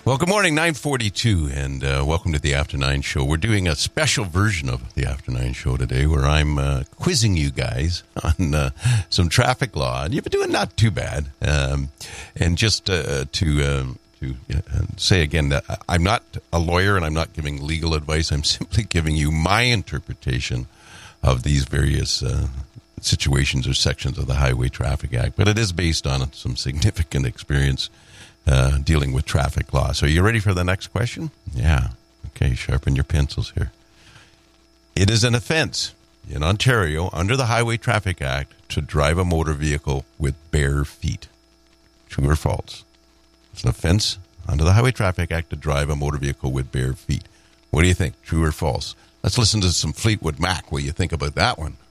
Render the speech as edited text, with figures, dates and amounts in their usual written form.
Well, good morning, 9:42, and welcome to the After 9 show. We're doing a special version of the After 9 show today where I'm quizzing you guys on some traffic law. And you've been doing not too bad. And just to say again that I'm not a lawyer and I'm not giving legal advice. I'm simply giving you my interpretation of these various situations or sections of the Highway Traffic Act. But it is based on some significant experience dealing with traffic law. So are you ready for the next question? Yeah. Okay, sharpen your pencils here. It is an offense in Ontario under the Highway Traffic Act to drive a motor vehicle with bare feet. True or false? It's an offense under the Highway Traffic Act to drive a motor vehicle with bare feet. What do you think? True or false? Let's listen to some Fleetwood Mac. What do you think about that one?